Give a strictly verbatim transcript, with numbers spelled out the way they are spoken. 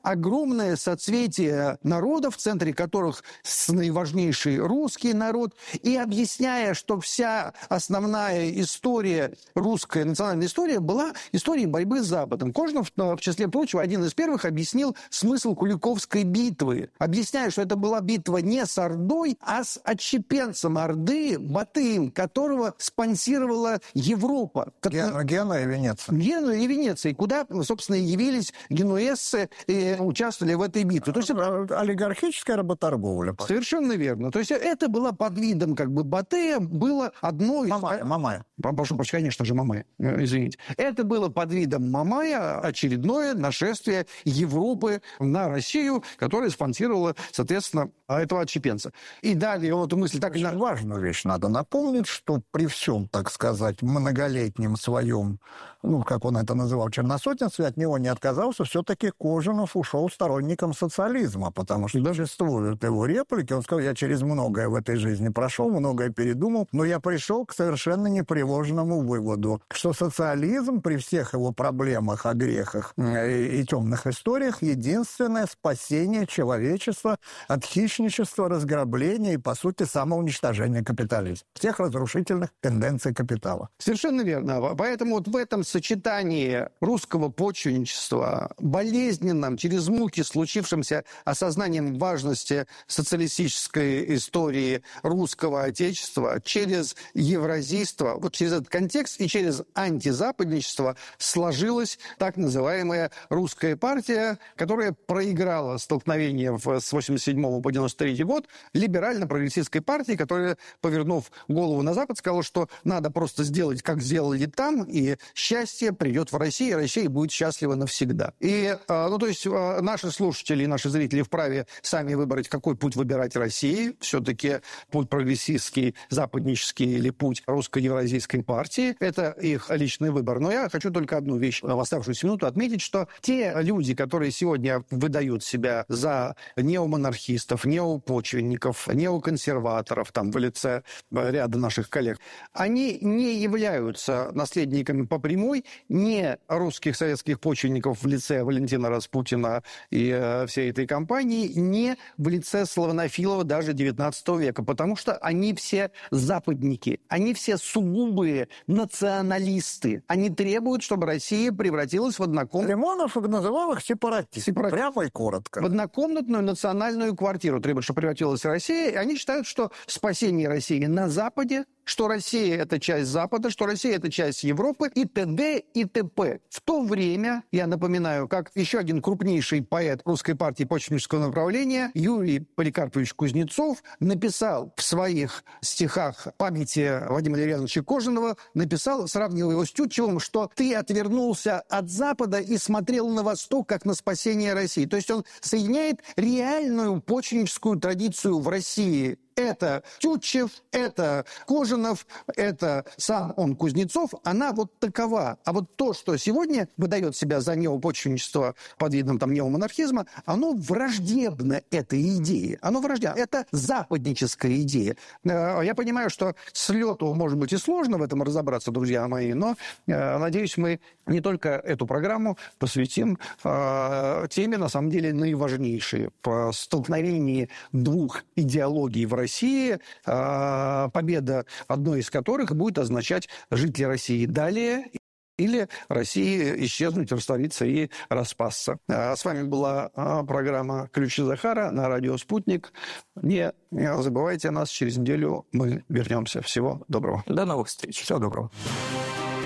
огромное соцветие народов, в центре которых наиважнейший русский народ, и объясняя, что вся основная история, русская национальная история, была историей борьбы с Западом. Кожанов, в числе прочего, один из первых объяснил смысл Куликовской битвы, объясняя, что это была битва не с Ордой, а с отщепенцем Орды Батыем, которого спонсировала Европа. Ген, Генуя и Венеция. Генуя и Венеция, куда, собственно, явились генуэзцы и участвовали в этой битве. То есть, олигархическая работорговля. Совершенно верно. То есть это было под видом как бы Батыя, было одно... Мамая, Мамая. Прошу прощения, конечно же, Мамая, извините. Это было под видом Мамая очередное нашествие Европы на Россию, которое спонсировало, соответственно, этого отщепенца. И далее вот эту мысль так... Очень важную вещь надо напомнить, что при всем, так сказать, многолетнем своем, ну, как он это называл, черносотенстве, от него не отказался, все-таки Кожанов ушел сторонником социализма, потому что существуют его реплики, он сказал, я через многое в этой жизни прошел, многое передумал, но я пришел к совершенно непреложному выводу, что социализм при всех его проблемах, о грехах и, и темных историях единственное спасение человечества от хищничества, разграбления и, по сути, самоуничтожения капитализма, всех разрушительных тенденций капитала. Совершенно верно. Поэтому вот в этом сочетании русского почвенничества, болезненном, через муки случившимся осознанием важности социалистической истории русского отечества, через евразийство, вот через этот контекст и через антизападничество сложилась так называемая русская партия, которая проиграла столкновение с восемьдесят седьмого по девяносто третий год либерально-прогрессистской партии, которая, повернув голову на Запад, сказала, что надо просто сделать, как сделали там, и счастье придет в Россию, и Россия будет счастлива навсегда. И, ну, то есть, наши слушатели и наши зрители вправе сами выбрать, какой путь выбирать России. Все-таки путь прогрессистский, западнический или путь русско-евразийской партии. Это их личный выбор. Но я хочу только одну вещь в оставшуюся минуту отметить, что те люди, которые сегодня выдают себя за неомонархистов, неопочвенников, неоконсерваторов, там, в лице ряда наших коллег, они не являются наследниками по прямой не русских советских почвенников в лице Валентина Распутина и э, всей этой компании, не в лице славянофилов даже девятнадцатого века, потому что они все западники, они все сугубые националисты. Они требуют, чтобы Россия превратилась в однокомнатную... Лимонов называл их сепаратистами, Сепарат... прямо и коротко. В однокомнатную национальную квартиру требуют, чтобы превратилась Россия, и они считают, что спасение России на Западе, что Россия – это часть Запада, что Россия – это часть Европы и т.д. и т.п. В то время, я напоминаю, как еще один крупнейший поэт русской партии почвеннического направления Юрий Поликарпович Кузнецов написал в своих стихах памяти Владимира Ильяновича Кожанова, написал, сравнивая его с Тютчевым, что «ты отвернулся от Запада и смотрел на Восток, как на спасение России». То есть он соединяет реальную почвенническую традицию в России. Это Тютчев, это Кожанов, это сам он Кузнецов, она вот такова. А вот то, что сегодня выдает себя за неопочвенничество под видом там неомонархизма, оно враждебно этой идее. Оно враждебно. Это западническая идея. Я понимаю, что с лету, может быть, и сложно в этом разобраться, друзья мои, но, надеюсь, мы не только эту программу посвятим теме, на самом деле, наиважнейшей по столкновении двух идеологий в России, России, победа одной из которых будет означать жители России далее или России исчезнуть, раствориться и распасться. С вами была программа «Ключи Захара» на радио «Спутник». Не забывайте о нас, через неделю мы вернемся. Всего доброго. До новых встреч. Всего доброго.